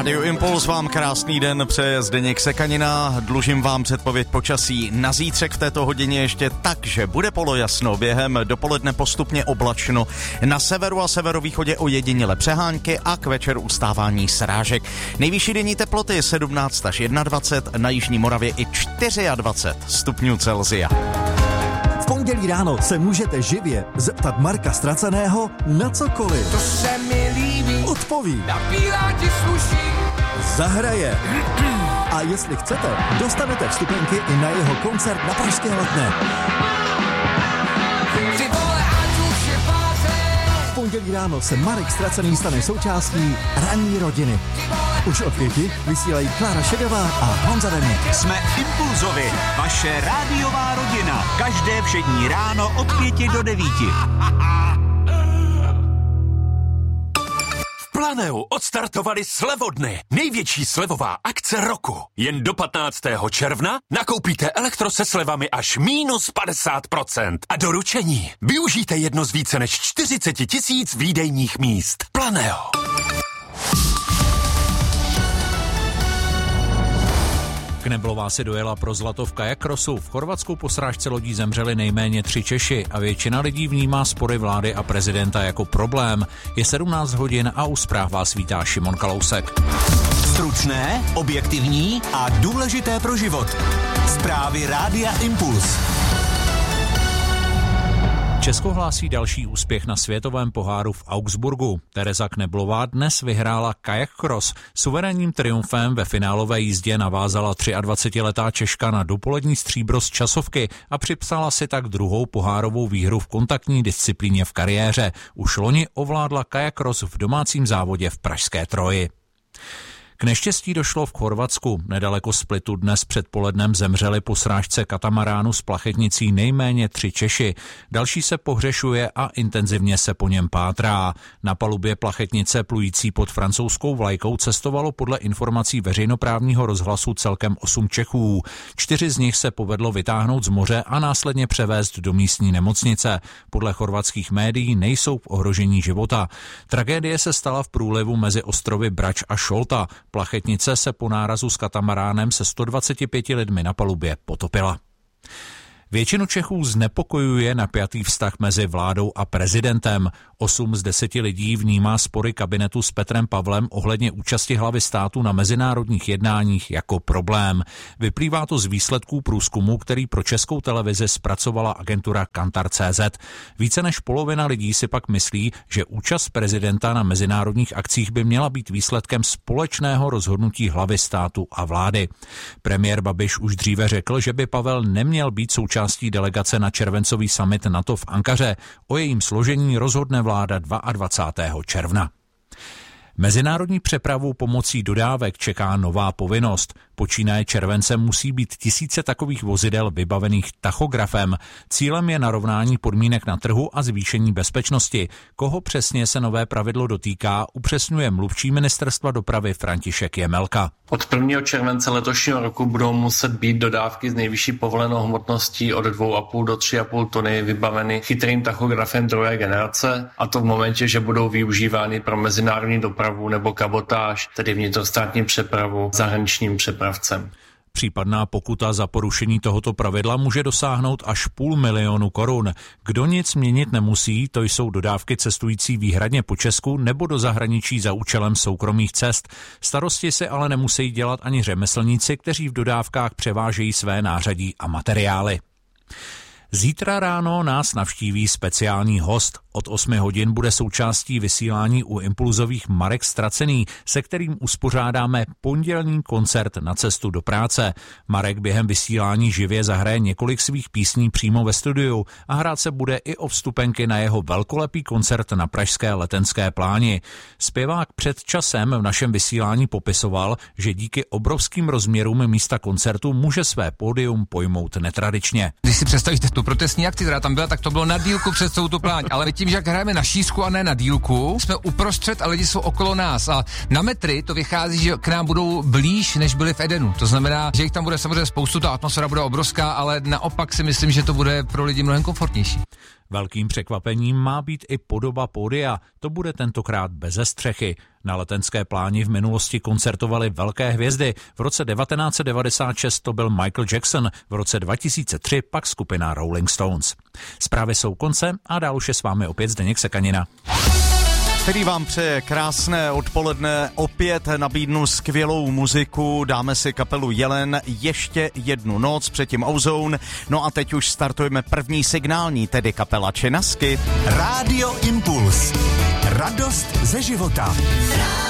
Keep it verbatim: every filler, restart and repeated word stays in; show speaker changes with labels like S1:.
S1: Radio Impuls vám krásný den přeje Zdeněk Sekanina. Dlužím vám předpověď počasí na zítřek v této hodině ještě tak, že bude polojasno, během dopoledne postupně oblačno, na severu a severovýchodě ojediněle přehánky a k večeru ustávání srážek. Nejvyšší denní teploty sedmnáct až dvacet jedna, na jižní Moravě i dvacet čtyři stupňů Celsia.
S2: V pondělí ráno se můžete živě zeptat Marka Ztraceného na cokoliv.
S3: To se mi líbí.
S2: Odpoví.
S3: Na bílá ti sluší.
S2: Zahraje. A jestli chcete, dostanete vstupenky i na jeho koncert na Pražské Letné.
S3: Ty vole, ať už je pátek.
S2: V pondělí ráno se Marek Ztracený stane součástí ranní rodiny. Už od pěti vysílají Klára Šedová a Honza Deník.
S4: Jsme Impulzovi, vaše rádiová rodina. Každé všední ráno od pěti do devíti.
S5: V Planeu odstartovali slevodny. Největší slevová akce roku. Jen do patnáctého června nakoupíte elektro se slevami až minus padesát procent. A doručení. Využijte jedno z více než čtyřicet tisíc výdejních míst. Planeo.
S6: Kneblová si dojela pro zlato v kajakrosu. V Chorvatsku po srážce lodí zemřeli nejméně tři Češi a většina lidí vnímá spory vlády a prezidenta jako problém. Je sedmnáct hodin a u zpráv vás vítá Šimon Kalousek.
S4: Stručné, objektivní a důležité pro život. Zprávy Rádia Impuls.
S6: Česko hlásí další úspěch na světovém poháru v Augsburgu. Tereza Kneblová dnes vyhrála kajak cross. Suverénním triumfem ve finálové jízdě navázala dvacetiletá Češka na dopolední stříbro z časovky a připsala si tak druhou pohárovou výhru v kontaktní disciplíně v kariéře. Už loni ovládla kajak cross v domácím závodě v Pražské Troji. K neštěstí došlo v Chorvatsku. Nedaleko Splitu dnes předpolednem zemřeli po srážce katamaránu s plachetnicí nejméně tři Češi. Další se pohřešuje a intenzivně se po něm pátrá. Na palubě plachetnice plující pod francouzskou vlajkou cestovalo podle informací veřejnoprávního rozhlasu celkem osm Čechů. Čtyři z nich se povedlo vytáhnout z moře a následně převést do místní nemocnice. Podle chorvatských médií nejsou v ohrožení života. Tragédie se stala v průlivu mezi ostrovy Brač a Šolta. Plachetnice se po nárazu s katamaránem se sto dvaceti pěti lidmi na palubě potopila. Většinu Čechů znepokojuje napjatý vztah mezi vládou a prezidentem. Osm z deseti lidí vnímá spory kabinetu s Petrem Pavlem ohledně účasti hlavy státu na mezinárodních jednáních jako problém. Vyplývá to z výsledků průzkumu, který pro Českou televizi zpracovala agentura Kantar tečka cé zet. Více než polovina lidí si pak myslí, že účast prezidenta na mezinárodních akcích by měla být výsledkem společného rozhodnutí hlavy státu a vlády. Premiér Babiš už dříve řekl, že by Pavel neměl být součástí delegace na červencový summit NATO v Ankaře. O jejím složení rozhodne vláda dvacátého druhého června. Mezinárodní přepravu pomocí dodávek čeká nová povinnost. Počínaje červencem musí být tisíce takových vozidel vybavených tachografem. Cílem je narovnání podmínek na trhu a zvýšení bezpečnosti. Koho přesně se nové pravidlo dotýká, upřesňuje mluvčí ministerstva dopravy František Jemelka.
S7: Od prvního července letošního roku budou muset být dodávky s nejvyšší povolenou hmotností od dvě a půl do tři a půl tuny vybaveny chytrým tachografem druhé generace, a to v momentě, že budou využívány pro mezinárodní dopravu nebo kabotáž, tedy vnitrostátní přepravu zahraničním přepravcem.
S6: Případná pokuta za porušení tohoto pravidla může dosáhnout až půl milionu korun. Kdo nic měnit nemusí, to jsou dodávky cestující výhradně po Česku nebo do zahraničí za účelem soukromých cest. Starosti si ale nemusí dělat ani řemeslníci, kteří v dodávkách převážejí své nářadí a materiály. Zítra ráno nás navštíví speciální host. Od osmi hodin bude součástí vysílání u Impulzových Marek Ztracený, se kterým uspořádáme pondělní koncert na cestu do práce. Marek během vysílání živě zahraje několik svých písní přímo ve studiu a hrát se bude i o vstupenky na jeho velkolepý koncert na pražské Letenské pláni. Zpěvák před časem v našem vysílání popisoval, že díky obrovským rozměrům místa koncertu může své pódium pojmout netradičně.
S8: Když si představíte tu protestní akci, která tam byla, tak to bylo na dílku před celou tu pláň, ale tím, že jak hrajeme na šířku a ne na dílku, jsme uprostřed a lidi jsou okolo nás a na metry to vychází, že k nám budou blíž, než byli v Edenu. To znamená, že jich tam bude samozřejmě spoustu, ta atmosféra bude obrovská, ale naopak si myslím, že to bude pro lidi mnohem komfortnější.
S6: Velkým překvapením má být i podoba pódia, to bude tentokrát beze střechy. Na Letenské pláni v minulosti koncertovaly velké hvězdy, v roce devatenáct set devadesát šest to byl Michael Jackson, v roce dva tisíce tři pak skupina Rolling Stones. Zprávy jsou konce a dál už je s vámi opět Zdeněk Sekanina.
S1: Který vám přeje krásné odpoledne, opět nabídnu skvělou muziku, dáme si kapelu Jelen ještě jednu noc, předtím Ozone, no a teď už startujeme první signální, tedy kapela Čenasky.
S2: Rádio Impuls. Radost ze života.